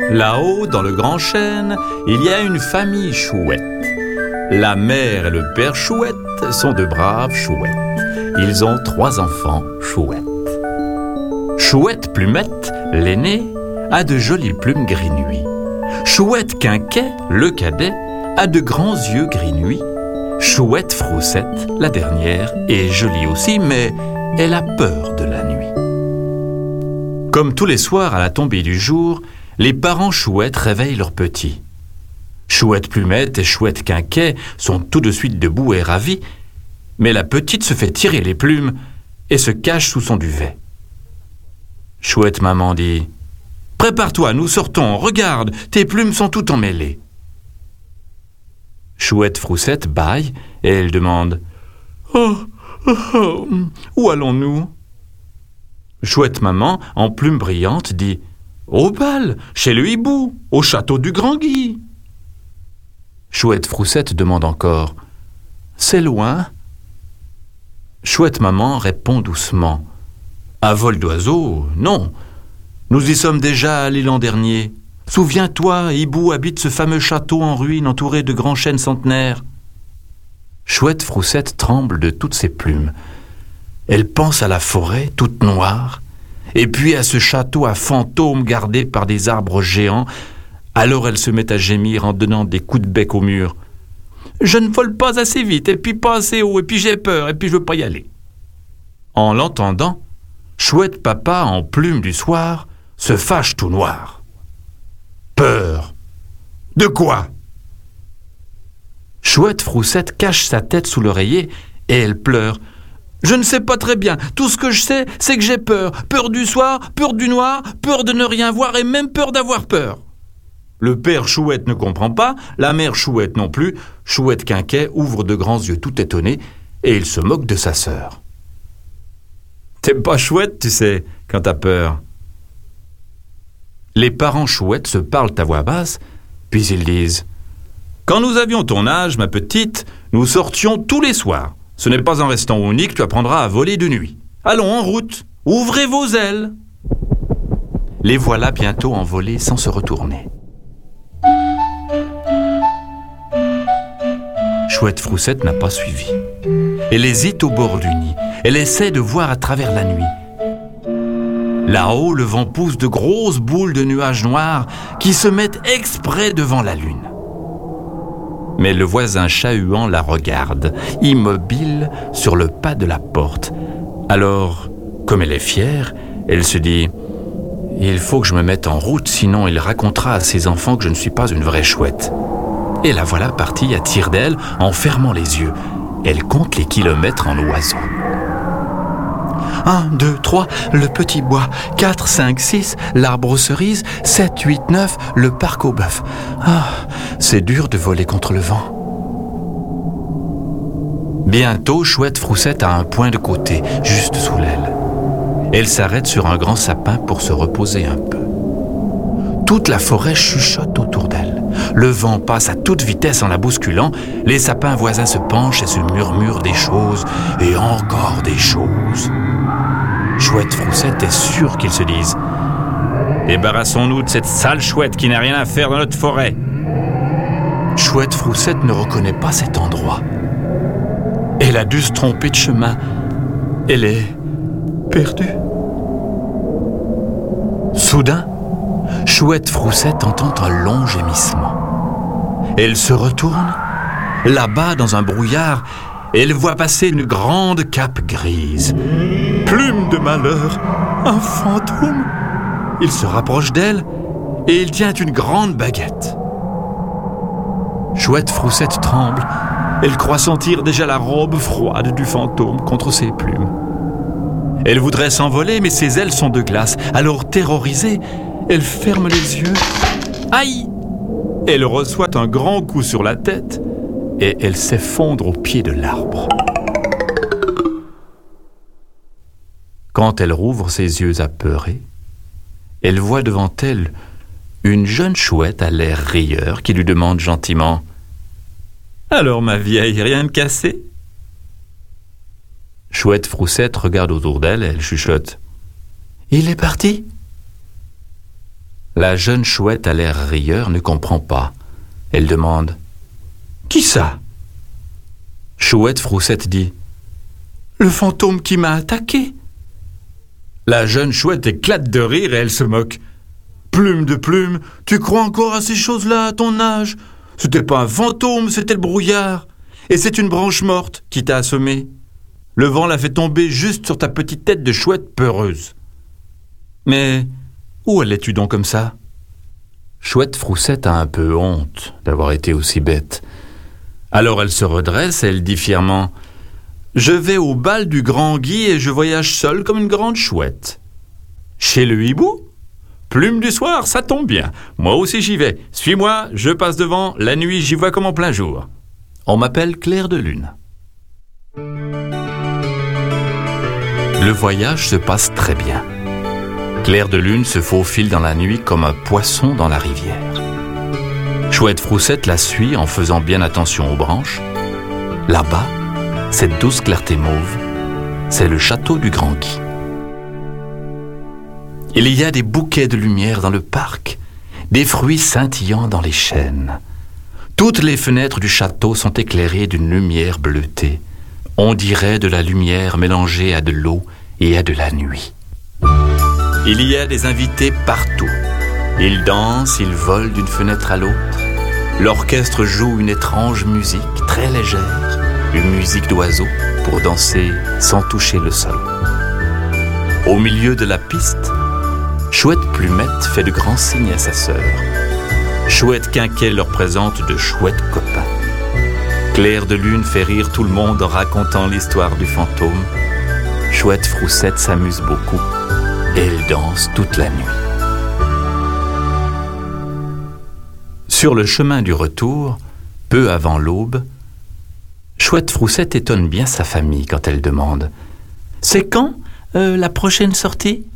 Là-haut, dans le grand chêne, il y a une famille chouette. La mère et le père chouette sont de braves chouettes. Ils ont 3 enfants chouettes. Chouette Plumette, l'aîné, a de jolies plumes gris nuit. Chouette Quinquet, le cadet, a de grands yeux gris nuit. Chouette Froussette, la dernière, est jolie aussi, mais elle a peur de la nuit. Comme tous les soirs à la tombée du jour, les parents chouettes réveillent leurs petits. Chouette Plumette et Chouette Quinquet sont tout de suite debout et ravis, mais la petite se fait tirer les plumes et se cache sous son duvet. Chouette maman dit « Prépare-toi, nous sortons, regarde, tes plumes sont toutes emmêlées. » Chouette Froussette bâille et elle demande « Oh, où allons-nous » Chouette maman, en plumes brillantes, dit « Au bal, chez le hibou, au château du Grand Guy. » Chouette Froussette demande encore « C'est loin ?» Chouette maman répond doucement « À vol d'oiseau, non. Nous y sommes déjà allés l'an dernier. Souviens-toi, hibou habite ce fameux château en ruine entouré de grands chênes centenaires. » Chouette Froussette tremble de toutes ses plumes. Elle pense à la forêt toute noire, et puis à ce château à fantômes gardé par des arbres géants. Alors elle se met à gémir en donnant des coups de bec au mur. « Je ne vole pas assez vite, et puis pas assez haut, et puis j'ai peur, et puis je veux pas y aller. » En l'entendant, Chouette papa, en plume du soir, se fâche tout noir. « Peur? De quoi ?» Chouette Froussette cache sa tête sous l'oreiller et elle pleure. « Je ne sais pas très bien. Tout ce que je sais, c'est que j'ai peur. Peur du soir, peur du noir, peur de ne rien voir et même peur d'avoir peur. » Le père Chouette ne comprend pas, la mère Chouette non plus. Chouette Quinquet ouvre de grands yeux tout étonnés et il se moque de sa sœur. « T'es pas chouette, tu sais, quand t'as peur. » Les parents chouettes se parlent à voix basse, puis ils disent « Quand nous avions ton âge, ma petite, nous sortions tous les soirs. Ce n'est pas en restant au nid que tu apprendras à voler de nuit. Allons, en route, ouvrez vos ailes !» Les voilà bientôt envolés sans se retourner. Chouette Froussette n'a pas suivi. Elle hésite au bord du nid. Elle essaie de voir à travers la nuit. Là-haut, le vent pousse de grosses boules de nuages noirs qui se mettent exprès devant la lune. Mais le voisin chat-huant la regarde, immobile sur le pas de la porte. Alors, comme elle est fière, elle se dit « Il faut que je me mette en route, sinon il racontera à ses enfants que je ne suis pas une vraie chouette. » Et la voilà partie à tire d'aile en fermant les yeux. Elle compte les kilomètres en oiseau. 1, 2, 3, le petit bois. 4, 5, 6, l'arbre aux cerises. 7, 8, 9, le parc aux bœufs. Ah, c'est dur de voler contre le vent. Bientôt, Chouette Froussette a un point de côté, juste sous l'aile. Elle s'arrête sur un grand sapin pour se reposer un peu. Toute la forêt chuchote autour d'elle. Le vent passe à toute vitesse en la bousculant. Les sapins voisins se penchent et se murmurent des choses et encore des choses. Chouette Froussette est sûre qu'ils se disent « Débarrassons-nous de cette sale chouette qui n'a rien à faire dans notre forêt. » Chouette Froussette ne reconnaît pas cet endroit. Elle a dû se tromper de chemin. Elle est perdue. Soudain, Chouette Froussette entend un long gémissement. Elle se retourne. Là-bas, dans un brouillard, elle voit passer une grande cape grise. Plume de malheur, un fantôme. Il se rapproche d'elle et il tient une grande baguette. Chouette Froussette tremble. Elle croit sentir déjà la robe froide du fantôme contre ses plumes. Elle voudrait s'envoler, mais ses ailes sont de glace. Alors, terrorisée, elle ferme les yeux. Aïe! Elle reçoit un grand coup sur la tête et elle s'effondre au pied de l'arbre. Quand elle rouvre ses yeux apeurés, elle voit devant elle une jeune chouette à l'air rieur qui lui demande gentiment « Alors, ma vieille, rien de cassé ?» Chouette Froussette regarde autour d'elle et elle chuchote « Il est parti ?» La jeune Chouette à l'air rieur ne comprend pas. Elle demande « Qui ça ?» Chouette Froussette dit « Le fantôme qui m'a attaqué !» La jeune Chouette éclate de rire et elle se moque. « Plume de plume, tu crois encore à ces choses-là à ton âge ? C'était pas un fantôme, c'était le brouillard. Et c'est une branche morte qui t'a assommé. Le vent l'a fait tomber juste sur ta petite tête de chouette peureuse. » Mais où allais-tu donc comme ça ? Chouette Froussette a un peu honte d'avoir été aussi bête. Alors elle se redresse et elle dit fièrement « Je vais au bal du grand Guy et je voyage seule comme une grande chouette. »« Chez le hibou ? Plume du soir, ça tombe bien. Moi aussi j'y vais. Suis-moi, je passe devant. La nuit, j'y vois comme en plein jour. On m'appelle Clair de Lune. » Le voyage se passe très bien. Clair de Lune se faufile dans la nuit comme un poisson dans la rivière. Chouette Froussette la suit en faisant bien attention aux branches. Là-bas, cette douce clarté mauve, c'est le château du Grand Guy. Il y a des bouquets de lumière dans le parc, des fruits scintillants dans les chênes. Toutes les fenêtres du château sont éclairées d'une lumière bleutée. On dirait de la lumière mélangée à de l'eau et à de la nuit. Il y a des invités partout. Ils dansent, ils volent d'une fenêtre à l'autre. L'orchestre joue une étrange musique très légère, une musique d'oiseaux pour danser sans toucher le sol. Au milieu de la piste, Chouette Plumette fait de grands signes à sa sœur. Chouette Quinquet leur présente de chouettes copains. Clair de Lune fait rire tout le monde en racontant l'histoire du fantôme. Chouette Froussette s'amuse beaucoup et elle danse toute la nuit. Sur le chemin du retour, peu avant l'aube, Chouette Froussette étonne bien sa famille quand elle demande « C'est quand la prochaine sortie ?»